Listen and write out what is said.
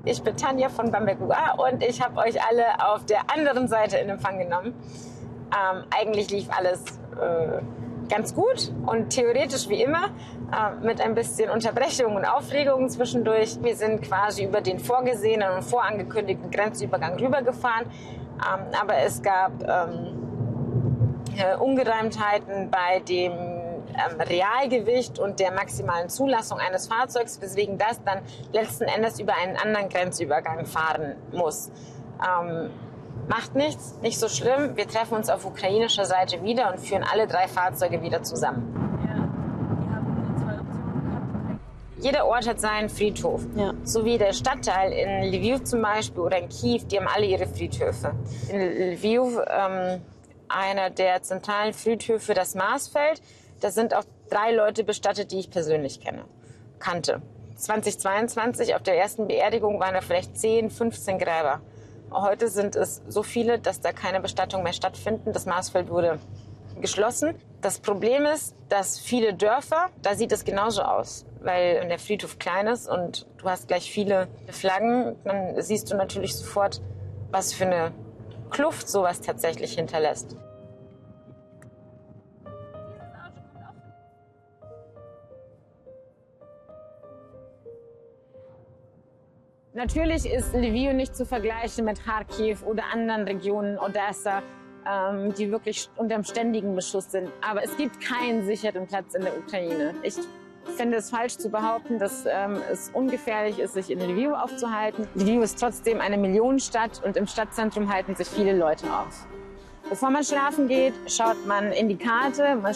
Ich bin Tanja von Bamberg.ua und ich habe euch alle auf der anderen Seite in Empfang genommen. Eigentlich lief alles ganz gut und theoretisch wie immer, mit ein bisschen Unterbrechung und Aufregung zwischendurch. Wir sind quasi über den vorgesehenen und vorangekündigten Grenzübergang rübergefahren, aber es gab Ungereimtheiten bei dem Realgewicht und der maximalen Zulassung eines Fahrzeugs, weswegen das dann letzten Endes über einen anderen Grenzübergang fahren muss. Macht nichts, nicht so schlimm. Wir treffen uns auf ukrainischer Seite wieder und führen alle 3 Fahrzeuge wieder zusammen. Ja, die haben nur 2 Optionen gehabt. Jeder Ort hat seinen Friedhof. Ja. So wie der Stadtteil in Lviv zum Beispiel oder in Kiew, die haben alle ihre Friedhöfe. In Lviv, einer der zentralen Friedhöfe, das Marsfeld, da sind auch 3 Leute bestattet, die ich persönlich kannte. 2022 auf der ersten Beerdigung waren da vielleicht 10, 15 Gräber. Heute sind es so viele, dass da keine Bestattungen mehr stattfinden. Das Marsfeld wurde geschlossen. Das Problem ist, dass viele Dörfer, da sieht es genauso aus. Weil wenn der Friedhof klein ist und du hast gleich viele Flaggen, dann siehst du natürlich sofort, was für eine Kluft sowas tatsächlich hinterlässt. Natürlich ist Lviv nicht zu vergleichen mit Kharkiv oder anderen Regionen, Odessa, die wirklich unter dem ständigen Beschuss sind. Aber es gibt keinen sicheren Platz in der Ukraine. Ich finde es falsch zu behaupten, dass es ungefährlich ist, sich in Lviv aufzuhalten. Lviv ist trotzdem eine Millionenstadt und im Stadtzentrum halten sich viele Leute auf. Bevor man schlafen geht, schaut man in die Karte. Man